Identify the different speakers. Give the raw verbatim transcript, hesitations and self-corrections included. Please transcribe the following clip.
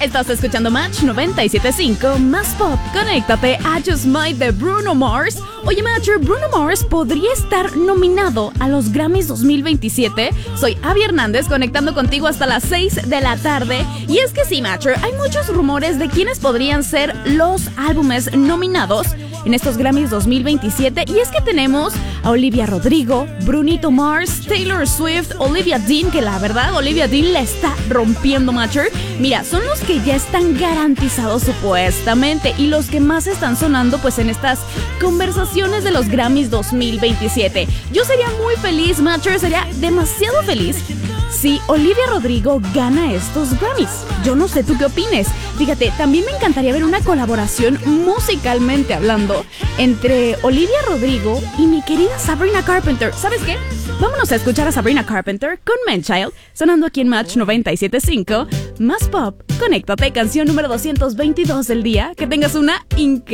Speaker 1: Estás escuchando Match noventa y siete punto cinco, más pop. Conéctate a Just Might de Bruno Mars. Oye, Matcher, Bruno Mars podría estar nominado a los Grammys dos mil veintisiete. Soy Abby Hernández, conectando contigo hasta las seis de la tarde. Y es que sí, Matcher, hay muchos rumores de quiénes podrían ser los álbumes nominados en estos Grammys dos mil veintisiete. Y es que tenemos a Olivia Rodrigo, Brunito Mars, Taylor Swift, Olivia Dean, que la verdad Olivia Dean la está rompiendo, Matcher. Mira, son los que ya están garantizados supuestamente y los que más están sonando pues en estas conversaciones de los Grammys dos mil veintisiete. Yo sería muy feliz, Matcher, sería demasiado feliz si Olivia Rodrigo gana estos Grammys. Yo no sé tú qué opines. Fíjate, también me encantaría ver una colaboración musicalmente hablando entre Olivia Rodrigo y mi querida Sabrina Carpenter. ¿Sabes qué? Vámonos a escuchar a Sabrina Carpenter con Man-Child, sonando aquí en Match noventa y siete punto cinco. Más pop, conéctate, canción número doscientos veintidós del día. Que tengas una increíble